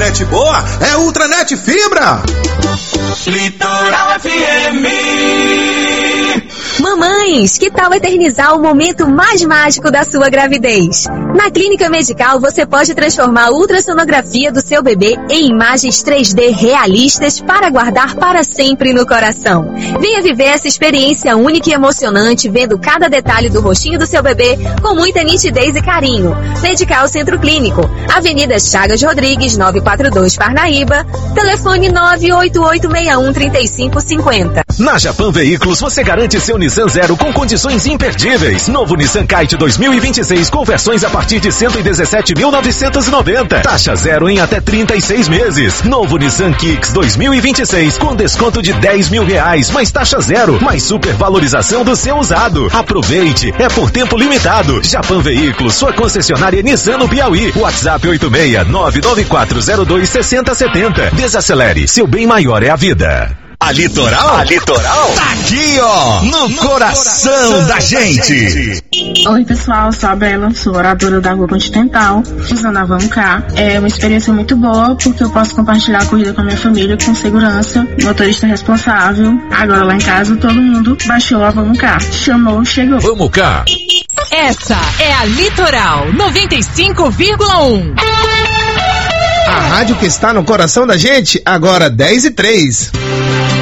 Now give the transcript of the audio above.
internet boa é Ultranet Fibra. Litoral FM. Mamães, que tal eternizar o momento mais mágico da sua gravidez? Na Clínica Medical você pode transformar a ultrassonografia do seu bebê em imagens 3D realistas para guardar para sempre no coração. Venha viver essa experiência única e emocionante, vendo cada detalhe do rostinho do seu bebê com muita nitidez e carinho. Medical Centro Clínico, Avenida Chagas Rodrigues, 942 Parnaíba, telefone 988613550. Na Japan Veículos você garante seu Nissan Zero com condições imperdíveis. Novo Nissan Kite 2026 com versões a partir de 117.990. Taxa zero em até 36 meses. Novo Nissan Kicks 2026 com desconto de R$10 mil, mais taxa zero, mais supervalorização do seu usado. Aproveite, é por tempo limitado. Japan Veículos, sua concessionária Nissan no Piauí. WhatsApp 86994026070. Desacelere, seu bem maior é a vida. A Litoral tá aqui, ó, no coração da gente. Oi pessoal, sou a Bela, sou oradora da Rua Continental, usando a Vamos Cá. É uma experiência muito boa porque eu posso compartilhar a corrida com a minha família com segurança, motorista responsável. Agora lá em casa todo mundo baixou a Vamos Cá, chamou, chegou. Vamos Cá. Essa é a Litoral 95,1. A rádio que está no coração da gente, agora 10:03.